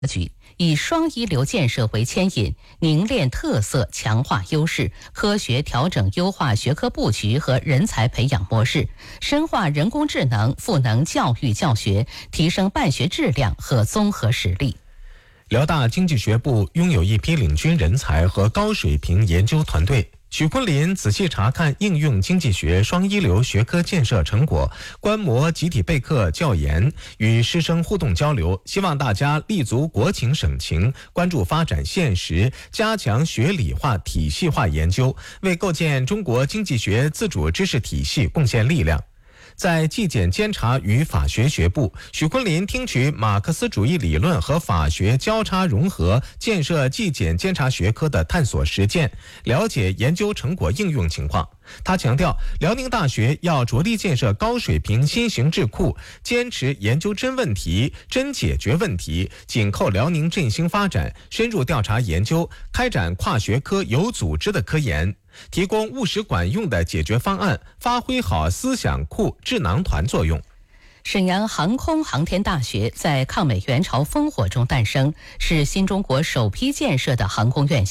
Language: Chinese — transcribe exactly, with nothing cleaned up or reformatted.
局，以双一流建设为牵引，凝练特色，强化优势，科学调整优化学科布局和人才培养模式，深化人工智能赋能教育教学，提升办学质量和综合实力。 辽大经济学部拥有一批领军人才和高水平研究团队。许昆林仔细查看应用经济学双一流学科建设成果，观摩集体备课教研，与师生互动交流，希望大家立足国情省情，关注发展现实，加强学理化体系化研究，为构建中国经济学自主知识体系贡献力量。在纪检监察与法学学部，许昆林听取马克思主义理论和法学交叉融合，建设纪检监察学科的探索实践，了解研究成果应用情况。他强调，辽宁大学要着力建设高水平新型智库，坚持研究真问题、真解决问题，紧扣辽宁振兴发展，深入调查研究，开展跨学科有组织的科研，提供务实管用的解决方案，发挥好思想库智囊团作用。 沈阳航空航天大学在抗美援朝烽火中诞生，是新中国首批建设的航空院校。